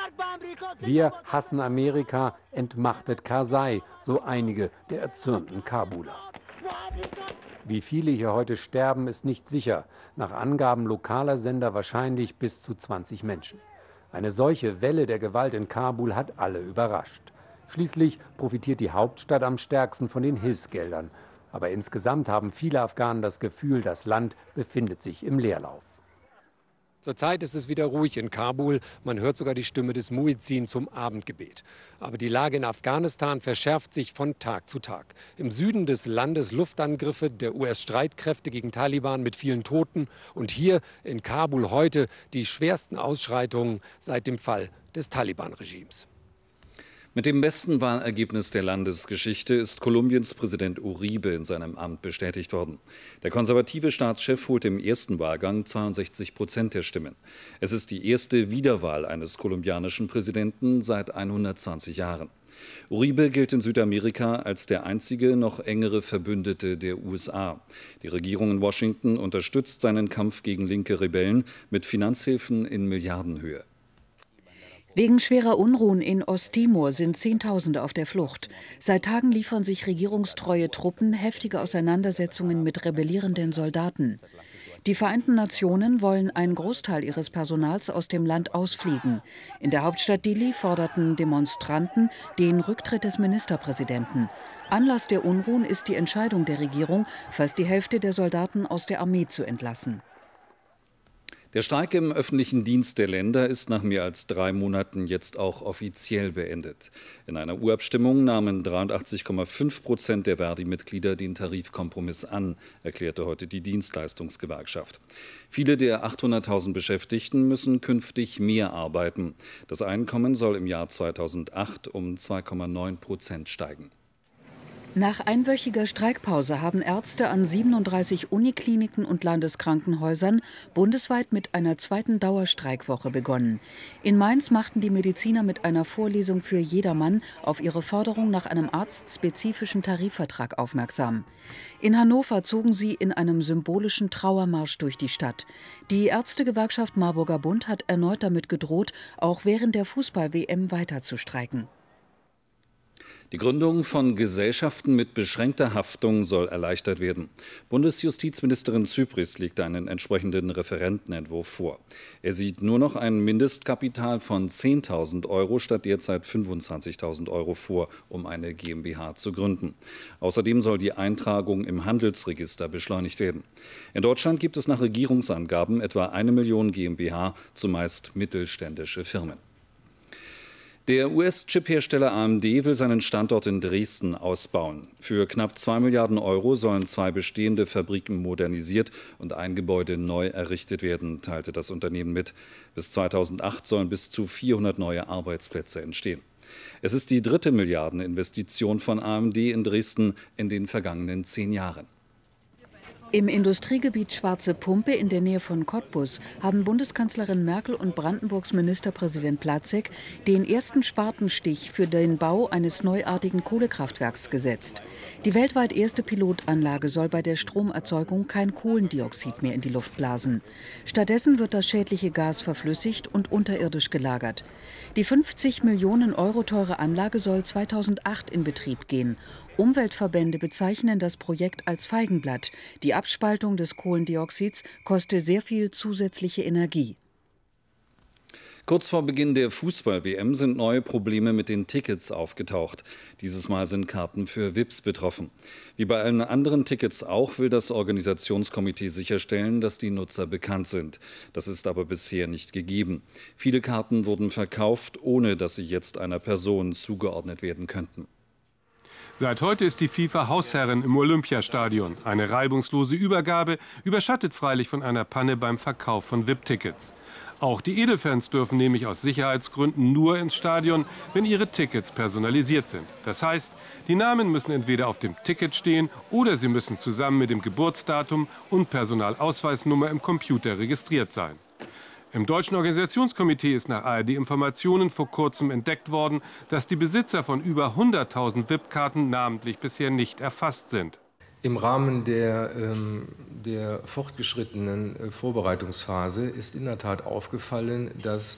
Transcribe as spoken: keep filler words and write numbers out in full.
Wir hassen Amerika, entmachtet Karzai, so einige der erzürnten Kabuler. Wie viele hier heute sterben, ist nicht sicher. Nach Angaben lokaler Sender wahrscheinlich bis zu zwanzig Menschen. Eine solche Welle der Gewalt in Kabul hat alle überrascht. Schließlich profitiert die Hauptstadt am stärksten von den Hilfsgeldern. Aber insgesamt haben viele Afghanen das Gefühl, das Land befindet sich im Leerlauf. Zurzeit ist es wieder ruhig in Kabul. Man hört sogar die Stimme des Muezzin zum Abendgebet. Aber die Lage in Afghanistan verschärft sich von Tag zu Tag. Im Süden des Landes Luftangriffe der U S-Streitkräfte gegen Taliban mit vielen Toten. Und hier in Kabul heute die schwersten Ausschreitungen seit dem Fall des Taliban-Regimes. Mit dem besten Wahlergebnis der Landesgeschichte ist Kolumbiens Präsident Uribe in seinem Amt bestätigt worden. Der konservative Staatschef holte im ersten Wahlgang zweiundsechzig Prozent der Stimmen. Es ist die erste Wiederwahl eines kolumbianischen Präsidenten seit hundertzwanzig Jahren. Uribe gilt in Südamerika als der einzige noch engere Verbündete der U S A. Die Regierung in Washington unterstützt seinen Kampf gegen linke Rebellen mit Finanzhilfen in Milliardenhöhe. Wegen schwerer Unruhen in Osttimor sind Zehntausende auf der Flucht. Seit Tagen liefern sich regierungstreue Truppen heftige Auseinandersetzungen mit rebellierenden Soldaten. Die Vereinten Nationen wollen einen Großteil ihres Personals aus dem Land ausfliegen. In der Hauptstadt Dili forderten Demonstranten den Rücktritt des Ministerpräsidenten. Anlass der Unruhen ist die Entscheidung der Regierung, fast die Hälfte der Soldaten aus der Armee zu entlassen. Der Streik im öffentlichen Dienst der Länder ist nach mehr als drei Monaten jetzt auch offiziell beendet. In einer Urabstimmung nahmen dreiundachtzig Komma fünf Prozent der Verdi-Mitglieder den Tarifkompromiss an, erklärte heute die Dienstleistungsgewerkschaft. Viele der achthunderttausend Beschäftigten müssen künftig mehr arbeiten. Das Einkommen soll im Jahr zweitausendacht um zwei Komma neun Prozent steigen. Nach einwöchiger Streikpause haben Ärzte an siebenunddreißig Unikliniken und Landeskrankenhäusern bundesweit mit einer zweiten Dauerstreikwoche begonnen. In Mainz machten die Mediziner mit einer Vorlesung für jedermann auf ihre Forderung nach einem arztspezifischen Tarifvertrag aufmerksam. In Hannover zogen sie in einem symbolischen Trauermarsch durch die Stadt. Die Ärztegewerkschaft Marburger Bund hat erneut damit gedroht, auch während der Fußball-W M weiter zu streiken. Die Gründung von Gesellschaften mit beschränkter Haftung soll erleichtert werden. Bundesjustizministerin Zypries legte einen entsprechenden Referentenentwurf vor. Er sieht nur noch ein Mindestkapital von zehntausend Euro statt derzeit fünfundzwanzigtausend Euro vor, um eine GmbH zu gründen. Außerdem soll die Eintragung im Handelsregister beschleunigt werden. In Deutschland gibt es nach Regierungsangaben etwa eine Million GmbH, zumeist mittelständische Firmen. Der U S-Chip-Hersteller A M D will seinen Standort in Dresden ausbauen. Für knapp zwei Milliarden Euro sollen zwei bestehende Fabriken modernisiert und ein Gebäude neu errichtet werden, teilte das Unternehmen mit. Bis zweitausendacht sollen bis zu vierhundert neue Arbeitsplätze entstehen. Es ist die dritte Milliardeninvestition von A M D in Dresden in den vergangenen zehn Jahren. Im Industriegebiet Schwarze Pumpe in der Nähe von Cottbus haben Bundeskanzlerin Merkel und Brandenburgs Ministerpräsident Platzek den ersten Spatenstich für den Bau eines neuartigen Kohlekraftwerks gesetzt. Die weltweit erste Pilotanlage soll bei der Stromerzeugung kein Kohlendioxid mehr in die Luft blasen. Stattdessen wird das schädliche Gas verflüssigt und unterirdisch gelagert. Die fünfzig Millionen Euro teure Anlage soll zweitausendacht in Betrieb gehen. Umweltverbände bezeichnen das Projekt als Feigenblatt. Die Abspaltung des Kohlendioxids koste sehr viel zusätzliche Energie. Kurz vor Beginn der Fußball-W M sind neue Probleme mit den Tickets aufgetaucht. Dieses Mal sind Karten für V I Ps betroffen. Wie bei allen anderen Tickets auch will das Organisationskomitee sicherstellen, dass die Nutzer bekannt sind. Das ist aber bisher nicht gegeben. Viele Karten wurden verkauft, ohne dass sie jetzt einer Person zugeordnet werden könnten. Seit heute ist die FIFA Hausherrin im Olympiastadion. Eine reibungslose Übergabe überschattet freilich von einer Panne beim Verkauf von V I P-Tickets. Auch die Edelfans dürfen nämlich aus Sicherheitsgründen nur ins Stadion, wenn ihre Tickets personalisiert sind. Das heißt, die Namen müssen entweder auf dem Ticket stehen oder sie müssen zusammen mit dem Geburtsdatum und Personalausweisnummer im Computer registriert sein. Im Deutschen Organisationskomitee ist nach A R D-Informationen vor kurzem entdeckt worden, dass die Besitzer von über hunderttausend V I P-Karten namentlich bisher nicht erfasst sind. Im Rahmen der, ähm, der fortgeschrittenen äh, Vorbereitungsphase ist in der Tat aufgefallen, dass